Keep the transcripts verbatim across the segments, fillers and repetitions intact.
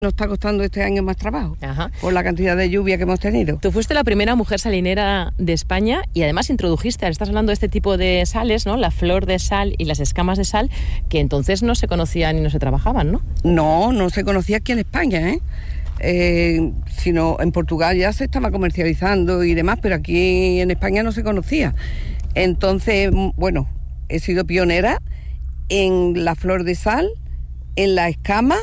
Nos está costando este año más trabajo. Ajá. Por la cantidad de lluvia que hemos tenido. Tú fuiste la primera mujer salinera de España y además introdujiste, estás hablando de este tipo de sales, ¿no? La flor de sal y las escamas de sal, que entonces no se conocían y no se trabajaban, ¿no? No, no se conocía aquí en España, ¿eh? Eh, sino en Portugal ya se estaba comercializando y demás, pero aquí en España no se conocía. Entonces, bueno, he sido pionera en la flor de sal, en la escama,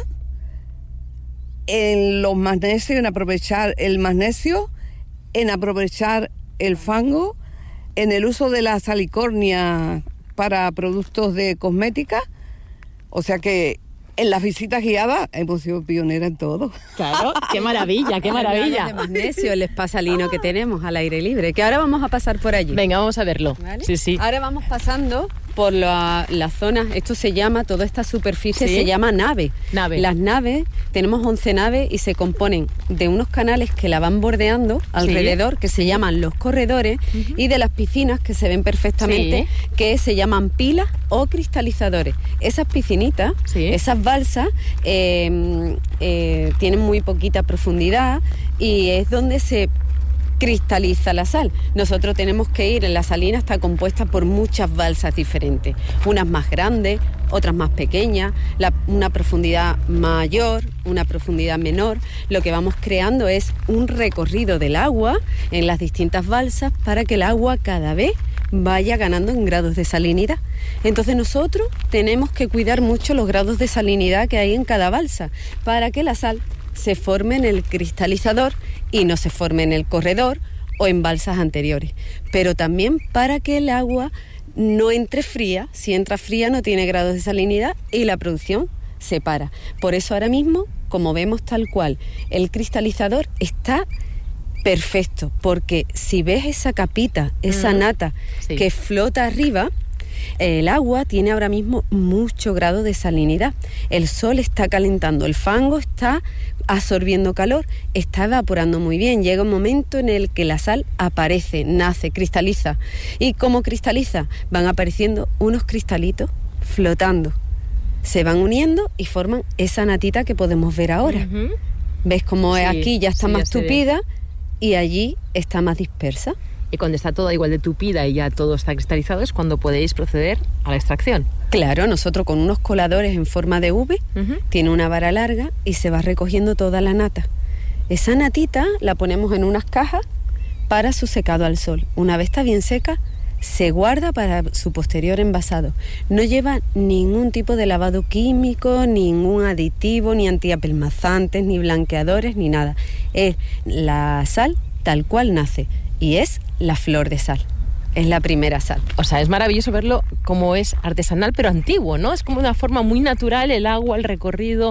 en los magnesios, en aprovechar el magnesio, en aprovechar el fango, en el uso de la salicornia para productos de cosmética. O sea que en las visitas guiadas hemos sido pioneras en todo. Claro, qué maravilla, qué maravilla. De magnesio, el spa salino que tenemos al aire libre, que ahora vamos a pasar por allí. Venga, vamos a verlo. ¿Vale? Sí, sí. Ahora vamos pasando por la, la zona, esto se llama, toda esta superficie ¿Sí? se llama nave. Nave. Las naves, tenemos once naves y se componen de unos canales que la van bordeando alrededor, ¿Sí? que se llaman los corredores, uh-huh. y de las piscinas que se ven perfectamente, ¿Sí? que se llaman pilas o cristalizadores. Esas piscinitas, ¿Sí? esas balsas, eh, eh, tienen muy poquita profundidad y es donde se cristaliza la sal. Nosotros tenemos que ir, en la salina está compuesta por muchas balsas diferentes, unas más grandes, otras más pequeñas, la, una profundidad mayor, una profundidad menor. Lo que vamos creando es un recorrido del agua en las distintas balsas para que el agua cada vez vaya ganando en grados de salinidad. Entonces nosotros tenemos que cuidar mucho los grados de salinidad que hay en cada balsa para que la sal se forme en el cristalizador y no se forme en el corredor o en balsas anteriores. Pero también para que el agua no entre fría. Si entra fría no tiene grados de salinidad y la producción se para. Por eso ahora mismo, como vemos tal cual, el cristalizador está perfecto, porque si ves esa capita, esa mm, nata sí. que flota arriba, el agua tiene ahora mismo mucho grado de salinidad. El sol está calentando, el fango está absorbiendo calor, está evaporando muy bien. Llega un momento en el que la sal aparece, nace, cristaliza. ¿Y cómo cristaliza? Van apareciendo unos cristalitos flotando. Se van uniendo y forman esa natita que podemos ver ahora. Uh-huh. ¿Ves cómo sí, aquí ya está sí, más ya tupida y allí está más dispersa? Y cuando está todo igual de tupida y ya todo está cristalizado es cuando podéis proceder a la extracción. Claro, nosotros con unos coladores en forma de V, uh-huh. tiene una vara larga y se va recogiendo toda la nata. Esa natita la ponemos en unas cajas para su secado al sol. Una vez está bien seca, se guarda para su posterior envasado. No lleva ningún tipo de lavado químico, ningún aditivo, ni antiapelmazantes, ni blanqueadores, ni nada. Es la sal tal cual nace y es la flor de sal. Es la primera sal. O sea, es maravilloso verlo como es artesanal, pero antiguo, ¿no? Es como una forma muy natural, el agua, el recorrido.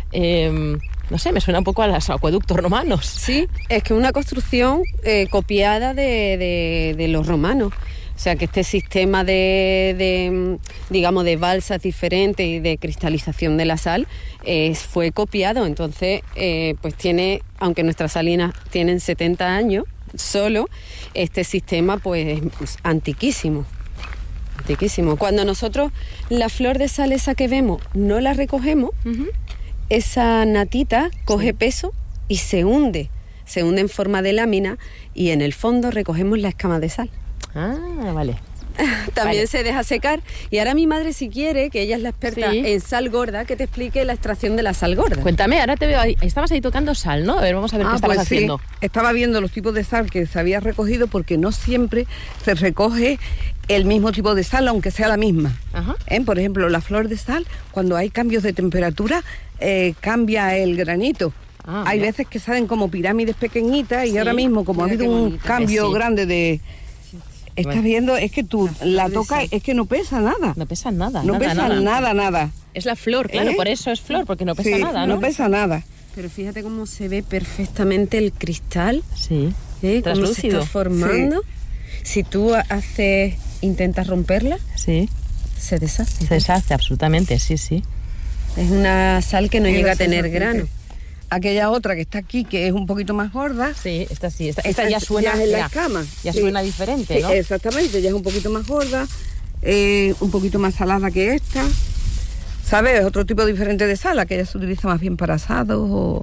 Eh, no sé, me suena un poco a los acueductos romanos. Sí, es que una construcción eh, copiada de, de, de los romanos. O sea, que este sistema de, de digamos, de balsas diferentes y de cristalización de la sal eh, fue copiado. Entonces, eh, pues tiene, aunque nuestras salinas tienen setenta años, solo este sistema pues es antiquísimo, antiquísimo. Cuando nosotros la flor de sal esa que vemos no la recogemos, uh-huh. esa natita coge sí. peso y se hunde, se hunde en forma de lámina y en el fondo recogemos la escama de sal. Ah, vale. También vale. se deja secar. Y ahora mi madre, si quiere, que ella es la experta sí. en sal gorda, que te explique la extracción de la sal gorda. Cuéntame, ahora te veo ahí, estabas ahí tocando sal, ¿no? A ver, vamos a ver ah, qué estabas pues haciendo. Sí. Estaba viendo los tipos de sal que se había recogido porque no siempre se recoge el mismo tipo de sal, aunque sea la misma. Ajá. ¿Eh? Por ejemplo, la flor de sal, cuando hay cambios de temperatura, eh, cambia el granito. Ah, hay mira. veces que salen como pirámides pequeñitas y sí. ahora mismo, como mira ha habido un bonito, cambio sí. grande de... Estás viendo, es que tú la tocas, es que no pesa nada. No pesa nada. No nada, pesa nada. nada, nada. Es la flor, claro, ¿Eh? por eso es flor, porque no pesa sí, nada, ¿no? no pesa nada. Pero fíjate cómo se ve perfectamente el cristal. Sí. ¿Eh? Cómo se está formando. Sí. Si tú haces, intentas romperla, sí. se deshace. Se deshace, absolutamente, sí, sí. Es una sal que no llega a tener grano. Aquella otra que está aquí, que es un poquito más gorda. Sí, esta sí, esta, esta, esta ya suena... Ya es la escama. Ya sí. suena diferente, ¿no? Sí, exactamente, ya es un poquito más gorda, eh, un poquito más salada que esta. ¿Sabes? Es otro tipo diferente de sal, que ya se utiliza más bien para asados o...